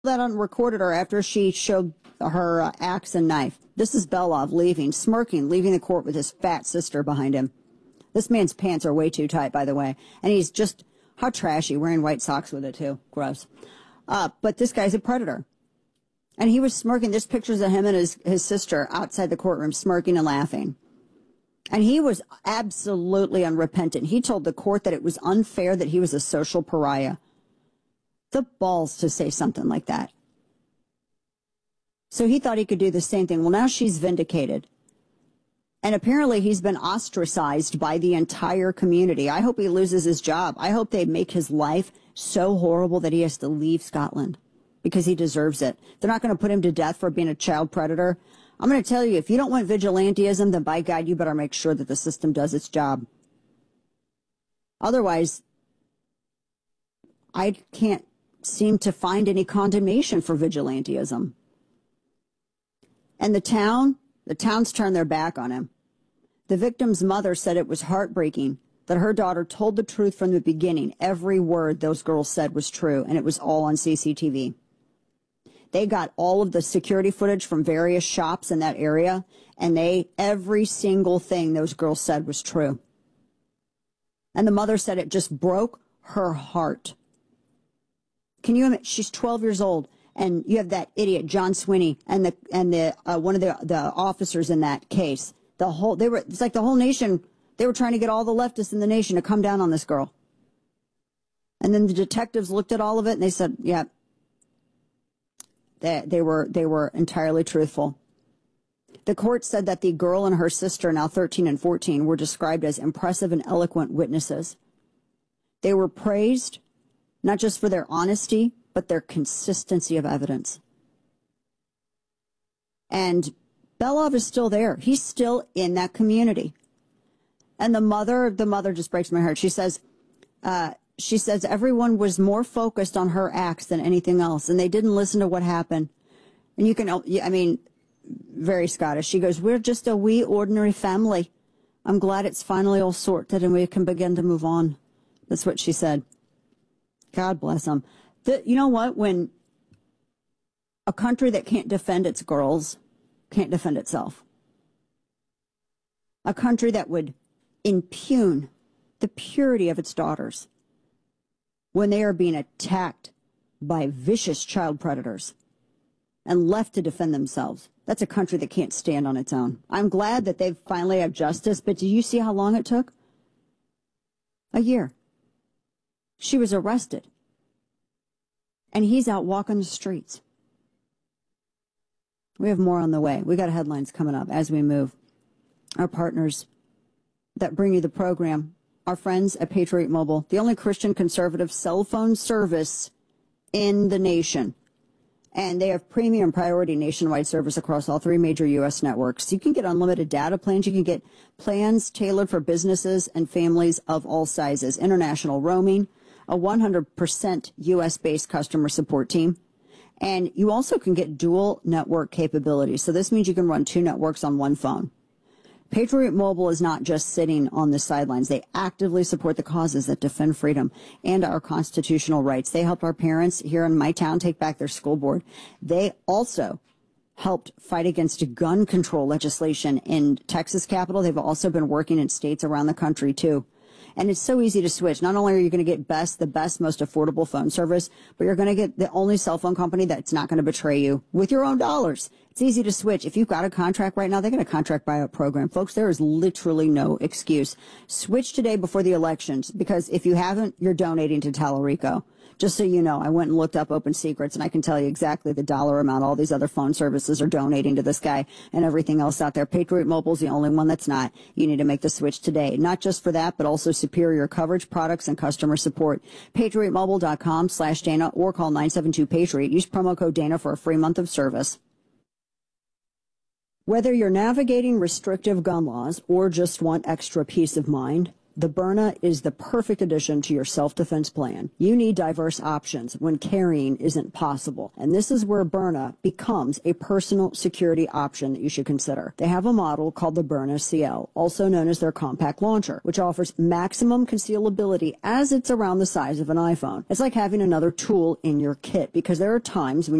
That unrecorded her after she showed her axe and knife. This is Belov leaving, smirking, leaving the court with his fat sister behind him. This man's pants are way too tight, by the way. And he's just, how trashy, wearing white socks with it, too. Gross. But this guy's a predator. And he was smirking. There's pictures of him and his sister outside the courtroom, smirking and laughing. And he was absolutely unrepentant. He told the court that it was unfair that he was a social pariah. The balls to say something like that. So he thought he could do the same thing. Well, now she's vindicated. And apparently he's been ostracized by the entire community. I hope he loses his job. I hope they make his life so horrible that he has to leave Scotland because he deserves it. They're not going to put him to death for being a child predator. I'm going to tell you, if you don't want vigilantism, then by God, you better make sure that the system does its job. Otherwise, I can't seem to find any condemnation for vigilantism. And the town's turned their back on him. The victim's mother said it was heartbreaking that her daughter told the truth from the beginning. Every word those girls said was true, and it was all on CCTV. They got all of the security footage from various shops in that area, and every single thing those girls said was true. And the mother said it just broke her heart. Can you imagine? She's 12 years old, and you have that idiot John Swinney and the one of the officers in that case. It's like the whole nation. They were trying to get all the leftists in the nation to come down on this girl. And then the detectives looked at all of it and they said, "Yeah, they were entirely truthful." The court said that the girl and her sister, now 13 and 14, were described as impressive and eloquent witnesses. They were praised not just for their honesty, but their consistency of evidence. And Belov is still there. He's still in that community. And the mother just breaks my heart. She says everyone was more focused on her acts than anything else, and they didn't listen to what happened. And very Scottish. She goes, "We're just a wee ordinary family. I'm glad it's finally all sorted and we can begin to move on." That's what she said. God bless them. You know what? When a country that can't defend its girls can't defend itself, a country that would impugn the purity of its daughters when they are being attacked by vicious child predators and left to defend themselves, that's a country that can't stand on its own. I'm glad that they've finally had justice, but do you see how long it took? A year. She was arrested. And he's out walking the streets. We have more on the way. We got headlines coming up as we move. Our partners that bring you the program, our friends at Patriot Mobile, the only Christian conservative cell phone service in the nation. And they have premium priority nationwide service across all three major U.S. networks. You can get unlimited data plans. You can get plans tailored for businesses and families of all sizes. International roaming, a 100% U.S.-based customer support team. And you also can get dual network capabilities. So this means you can run two networks on one phone. Patriot Mobile is not just sitting on the sidelines. They actively support the causes that defend freedom and our constitutional rights. They helped our parents here in my town take back their school board. They also helped fight against gun control legislation in Texas Capitol. They've also been working in states around the country, too. And it's so easy to switch. Not only are you going to get the best, most affordable phone service, but you're going to get the only cell phone company that's not going to betray you with your own dollars. It's easy to switch. If you've got a contract right now, they're going to contract buyout program. Folks, there is literally no excuse. Switch today before the elections, because if you haven't, you're donating to Tallarico. Just so you know, I went and looked up Open Secrets, and I can tell you exactly the dollar amount all these other phone services are donating to this guy and everything else out there. Patriot Mobile is the only one that's not. You need to make the switch today. Not just for that, but also superior coverage, products, and customer support. PatriotMobile.com/Dana or call 972-PATRIOT. Use promo code Dana for a free month of service. Whether you're navigating restrictive gun laws or just want extra peace of mind, The Byrna is the perfect addition to your self-defense plan. You need diverse options when carrying isn't possible. And this is where Byrna becomes a personal security option that you should consider. They have a model called the Byrna CL, also known as their compact launcher, which offers maximum concealability as it's around the size of an iPhone. It's like having another tool in your kit because there are times when